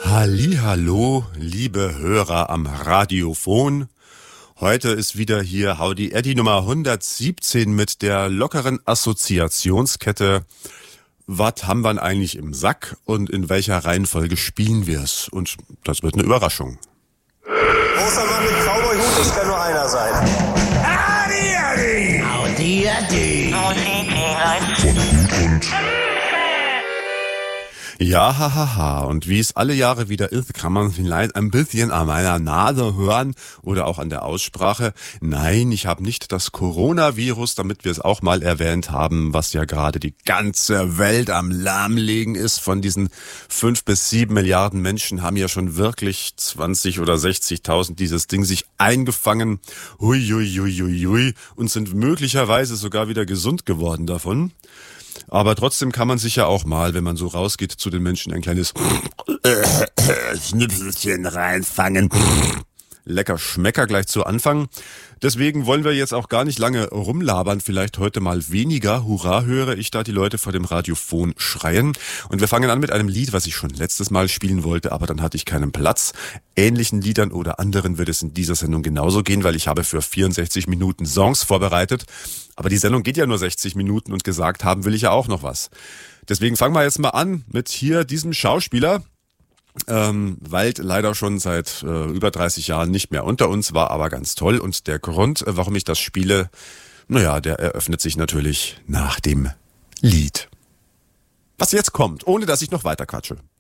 Hallihallo, liebe Hörer am Radiophon. Heute ist wieder hier Howdy Eddy Nummer 117 mit der lockeren Assoziationskette. Was haben wir eigentlich im Sack und in welcher Reihenfolge spielen wir es? Und das wird eine Überraschung. Großer Mann mit Cowboy-Hut, das kann nur einer sein. Howdy, Eddy. Ja, hahaha. Und wie es alle Jahre wieder ist, kann man vielleicht ein bisschen an meiner Nase hören oder auch an der Aussprache. Nein, ich habe nicht das Coronavirus, damit wir es auch mal erwähnt haben, was ja gerade die ganze Welt am Lahmlegen ist. Von diesen 5 bis 7 Milliarden Menschen haben ja schon wirklich 20 oder 60.000 dieses Ding sich eingefangen. Hui, hui, hui, hui, hui, und sind möglicherweise sogar wieder gesund geworden davon. Aber trotzdem kann man sich ja auch mal, wenn man so rausgeht zu den Menschen, ein kleines Schnipselchen reinfangen. Lecker Schmecker gleich zu Anfang. Deswegen wollen wir jetzt auch gar nicht lange rumlabern, vielleicht heute mal weniger. Hurra, höre ich da die Leute vor dem Radiophon schreien. Und wir fangen an mit einem Lied, was ich schon letztes Mal spielen wollte, aber dann hatte ich keinen Platz. Ähnlichen Liedern oder anderen wird es in dieser Sendung genauso gehen, weil ich habe für 64 Minuten Songs vorbereitet. Aber die Sendung geht ja nur 60 Minuten und gesagt haben will ich ja auch noch was. Deswegen fangen wir jetzt mal an mit hier diesem Schauspieler. Weilt leider schon seit über 30 Jahren nicht mehr unter uns, war aber ganz toll. Und der Grund, warum ich das spiele, naja, der eröffnet sich natürlich nach dem Lied. Was jetzt kommt, ohne dass ich noch weiter quatsche.